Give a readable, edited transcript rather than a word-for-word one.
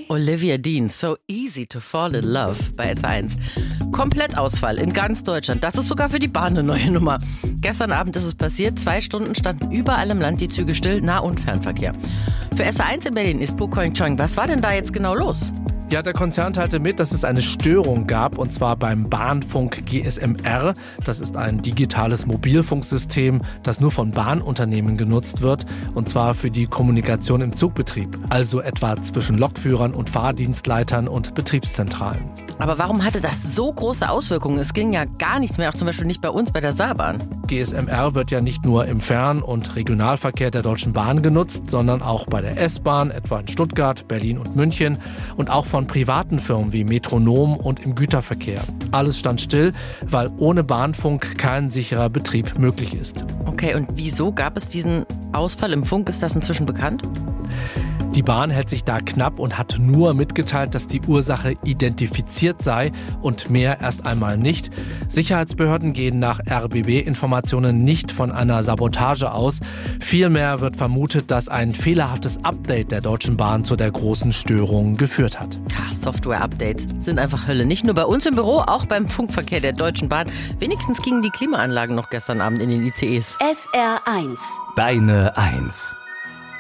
Olivia Dean, So Easy to Fall in Love bei SR1. Komplettausfall in ganz Deutschland. Das ist sogar für die Bahn eine neue Nummer. Gestern Abend ist es passiert. 2 Stunden standen überall im Land die Züge still, Nah- und Fernverkehr. Für SR1 in Berlin ist Bu Koing Chong. Was war denn da jetzt genau los? Ja, der Konzern teilte mit, dass es eine Störung gab, und zwar beim Bahnfunk GSM-R. Das ist ein digitales Mobilfunksystem, das nur von Bahnunternehmen genutzt wird, und zwar für die Kommunikation im Zugbetrieb, also etwa zwischen Lokführern und Fahrdienstleitern und Betriebszentralen. Aber warum hatte das so große Auswirkungen? Es ging ja gar nichts mehr, auch zum Beispiel nicht bei uns bei der Saarbahn. GSM-R wird ja nicht nur im Fern- und Regionalverkehr der Deutschen Bahn genutzt, sondern auch bei der S-Bahn, etwa in Stuttgart, Berlin und München, und auch von privaten Firmen wie Metronom und im Güterverkehr. Alles stand still, weil ohne Bahnfunk kein sicherer Betrieb möglich ist. Okay, und wieso gab es diesen Ausfall im Funk? Ist das inzwischen bekannt? Die Bahn hält sich da knapp und hat nur mitgeteilt, dass die Ursache identifiziert sei und mehr erst einmal nicht. Sicherheitsbehörden gehen nach RBB-Informationen nicht von einer Sabotage aus. Vielmehr wird vermutet, dass ein fehlerhaftes Update der Deutschen Bahn zu der großen Störung geführt hat. Ja, Software-Updates sind einfach Hölle. Nicht nur bei uns im Büro, auch beim Funkverkehr der Deutschen Bahn. Wenigstens gingen die Klimaanlagen noch gestern Abend in den ICEs. SR1. Deine Eins.